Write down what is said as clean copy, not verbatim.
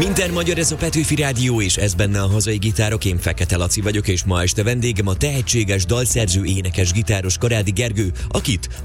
Minden magyar, ez a Petőfi Rádió, és ez benne a hazai gitárok. Én Fekete Laci vagyok, és ma este vendégem a tehetséges dalszerző, énekes, gitáros Karádi Gergő, akit